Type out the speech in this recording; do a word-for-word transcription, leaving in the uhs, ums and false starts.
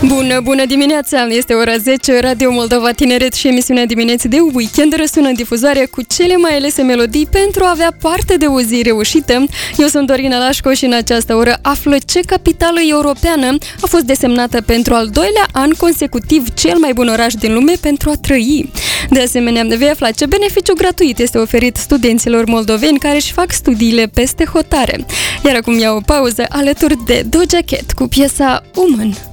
Bună, bună dimineața! Este ora zece, Radio Moldova Tineret și emisiunea dimineții de weekend răsună în difuzoare cu cele mai alese melodii pentru a avea parte de o zi reușită. Eu sunt Dorina Lașco și în această oră află ce capitală europeană a fost desemnată pentru al doilea an consecutiv cel mai bun oraș din lume pentru a trăi. De asemenea, vei afla ce beneficiu gratuit este oferit studenților moldoveni care își fac studiile peste hotare. Iar acum iau o pauză alături de Doja Cat cu piesa Woman.